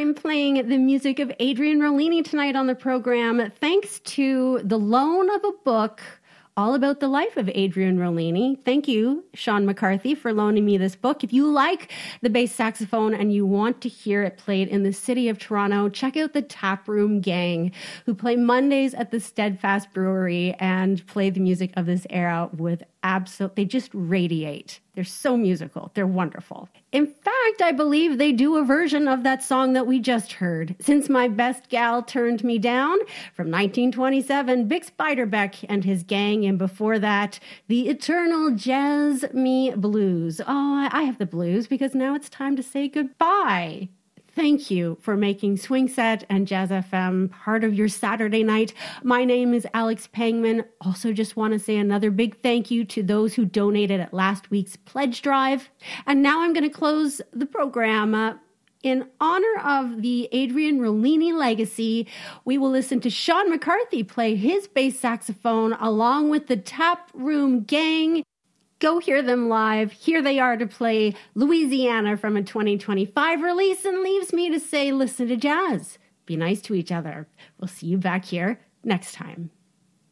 I'm playing the music of Adrian Rollini tonight on the program, thanks to the loan of a book all about the life of Adrian Rollini. Thank you, Sean McCarthy, for loaning me this book. If you like the bass saxophone and you want to hear it played in the city of Toronto, check out the Taproom Gang, who play Mondays at the Steadfast Brewery and play the music of this era with they just radiate. They're so musical. They're wonderful. In fact, I believe they do a version of that song that we just heard. Since My Best Gal Turned Me Down from 1927, Bix Beiderbecke and his gang, and before that, the eternal Jazz Me Blues. Oh, I have the blues because now it's time to say goodbye. Thank you for making Swing Set and Jazz FM part of your Saturday night. My name is Alex Pangman. Also just want to say another big thank you to those who donated at last week's pledge drive. And now I'm going to close the program. In honor of the Adrian Rollini legacy, we will listen to Sean McCarthy play his bass saxophone along with the Taproom Gang. Go hear them live. Here they are to play Louisiana from a 2025 release, and leaves me to say, listen to jazz. Be nice to each other. We'll see you back here next time.